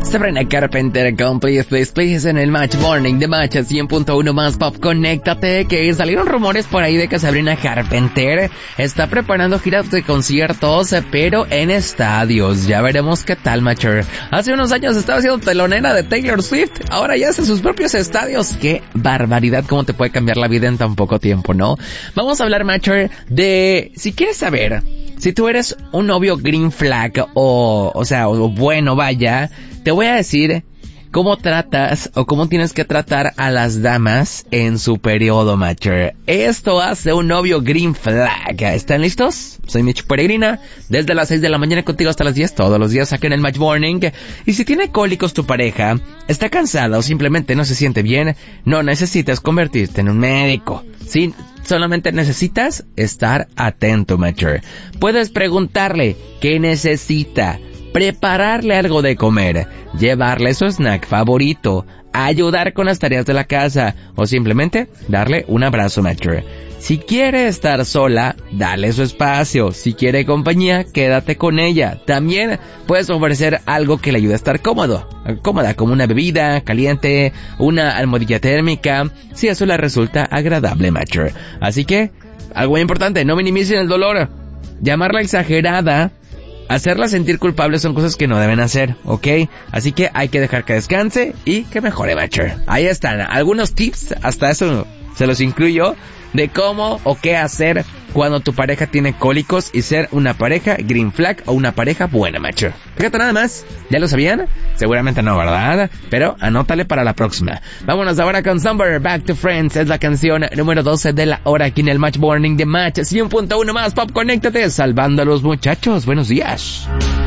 Sabrina Carpenter con Please, Please, Please en el Match Morning de Match 100.1 más Pop. Conéctate, que salieron rumores por ahí de que Sabrina Carpenter está preparando giras de conciertos, pero en estadios. Ya veremos qué tal, Matcher. Hace unos años estaba siendo telonera de Taylor Swift, ahora ya hace sus propios estadios. Qué barbaridad, cómo te puede cambiar la vida en tan poco tiempo, ¿no? Vamos a hablar, Matcher, de si quieres saber si tú eres un novio green flag o bueno, vaya, te voy a decir cómo tratas o cómo tienes que tratar a las damas en su periodo, Matcher. Esto hace un novio green flag. ¿Están listos? Soy Mitch Peregrina, desde las 6 de la mañana contigo hasta las 10, todos los días aquí en el Match Morning. Y si tiene cólicos tu pareja, está cansada o simplemente no se siente bien, no necesitas convertirte en un médico. Sí, solamente necesitas estar atento, Matcher. Puedes preguntarle qué necesita, prepararle algo de comer, llevarle su snack favorito, ayudar con las tareas de la casa o simplemente darle un abrazo, Matcher. Si quiere estar sola, dale su espacio. Si quiere compañía, quédate con ella. También puedes ofrecer algo que le ayude a estar cómoda, como una bebida caliente, una almohadilla térmica, si eso le resulta agradable, Matcher. Así que, algo muy importante, no minimicen el dolor. Llamarla exagerada, hacerla sentir culpable son cosas que no deben hacer, ¿ok? Así que hay que dejar que descanse y que mejore, Matcher. Ahí están algunos tips, hasta eso se los incluyo, de cómo o qué hacer cuando tu pareja tiene cólicos y ser una pareja green flag o una pareja buena, Matcher. Fíjate nada más, ¿ya lo sabían? Seguramente no, ¿verdad? Pero anótale para la próxima. Vámonos ahora con Summer, Back to Friends. Es la canción número 12 de la hora aquí en el Match Morning de Match 100.1 más Pop. Conéctate, salvando a los muchachos. Buenos días.